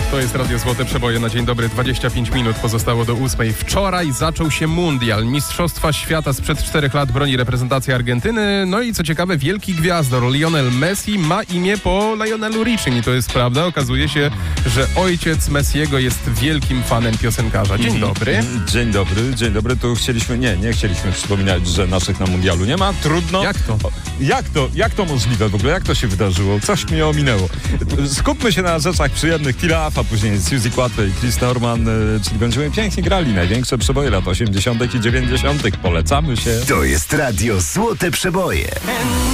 To jest Radio Złote Przeboje na dzień dobry. 25 minut pozostało do 8. Wczoraj zaczął się mundial. Mistrzostwa świata sprzed 4 lat broni reprezentacja Argentyny. No i co ciekawe, wielki gwiazdor Lionel Messi ma imię po Lionelu Richim. I to jest prawda. Okazuje się, że ojciec Messiego jest wielkim fanem piosenkarza. Dzień dobry. Dzień dobry, dzień dobry. Tu chcieliśmy, nie chcieliśmy przypominać, że naszych na mundialu nie ma. Trudno. Jak to możliwe w ogóle? Jak to się wydarzyło? Coś mnie ominęło. Skupmy się na rzeczach przyjemnych. Kira Afa, później Suzy Quatro i Chris Norman, czyli będziemy pięknie grali największe przeboje lat 80. i 90. Polecamy się. To jest Radio Złote Przeboje.